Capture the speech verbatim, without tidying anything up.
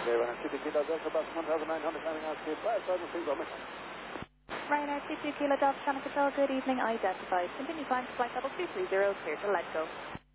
Ryanair two two Kilo Delta Bus one thousand nine hundred landing on speed five thousand feet Roman. Ryanair two two Kilo Delta Channel Control, good evening, identified. Continue climb to flight level two three zero, clear to let go.